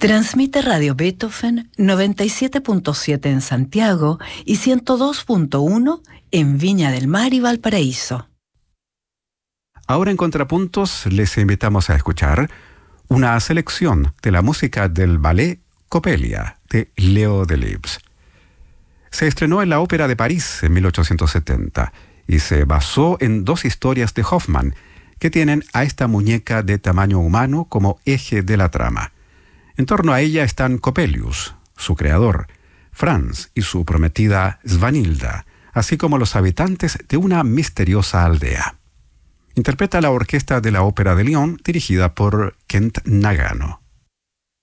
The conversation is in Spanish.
Transmite Radio Beethoven 97.7 en Santiago y 102.1 en Viña del Mar y Valparaíso. Ahora en Contrapuntos les invitamos a escuchar una selección de la música del ballet Coppelia de Leo Delibes. Se estrenó en la Ópera de París en 1870 y se basó en dos historias de Hoffmann que tienen a esta muñeca de tamaño humano como eje de la trama. En torno a ella están Coppelius, su creador, Franz y su prometida Svanhilda, así como los habitantes de una misteriosa aldea. Interpreta la orquesta de la Ópera de Lyon dirigida por Kent Nagano.